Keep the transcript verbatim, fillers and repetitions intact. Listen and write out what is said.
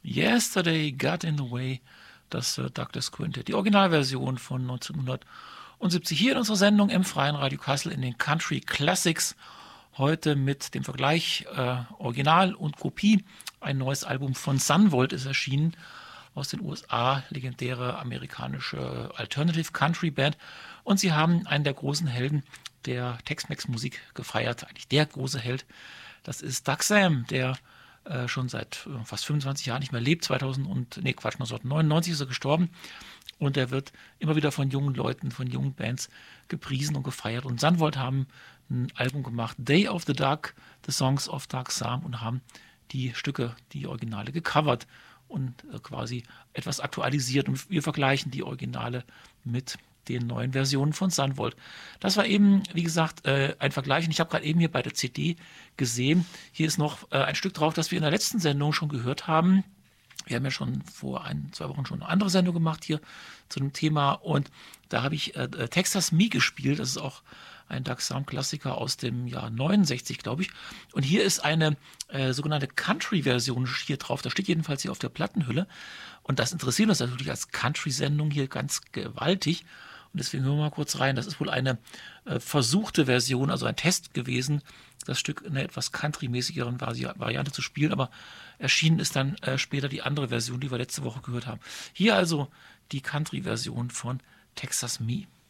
Yesterday Got in the Way, das Sir Douglas Quintet, die Originalversion von neunzehnhundertsiebzig hier in unserer Sendung im Freien Radio Kassel in den Country Classics. Heute mit dem Vergleich äh, Original und Kopie. Ein neues Album von Sunvolt ist erschienen aus den U S A, legendäre amerikanische Alternative Country Band. Und sie haben einen der großen Helden der Tex-Mex-Musik gefeiert, eigentlich der große Held. Das ist Doug Sam, der äh, schon seit äh, fast fünfundzwanzig Jahren nicht mehr lebt. zweitausend und, nee, Quatsch, neunzehnhundertneunundneunzig ist er gestorben. Und er wird immer wieder von jungen Leuten, von jungen Bands gepriesen und gefeiert. Und Sunvolt haben ein Album gemacht, Day of the Duck, The Songs of Doug Sam, und haben die Stücke, die Originale, gecovert und äh, quasi etwas aktualisiert. Und wir vergleichen die Originale mit den neuen Versionen von Sunvolt. Das war eben, wie gesagt, äh, ein Vergleich. Und ich habe gerade eben hier bei der C D gesehen, hier ist noch äh, ein Stück drauf, das wir in der letzten Sendung schon gehört haben. Wir haben ja schon vor ein, zwei Wochen schon eine andere Sendung gemacht hier zu dem Thema. Und da habe ich äh, Texas Me gespielt. Das ist auch ein Doug Sam-Klassiker aus dem Jahr neunundsechzig, glaube ich. Und hier ist eine äh, sogenannte Country-Version hier drauf. Das steht jedenfalls hier auf der Plattenhülle. Und das interessiert uns natürlich als Country-Sendung hier ganz gewaltig. Und deswegen hören wir mal kurz rein. Das ist wohl eine äh, versuchte Version, also ein Test gewesen, das Stück in einer etwas country-mäßigeren Vari- Variante zu spielen. Aber erschienen ist dann äh, später die andere Version, die wir letzte Woche gehört haben. Hier also die Country-Version von Texas Me.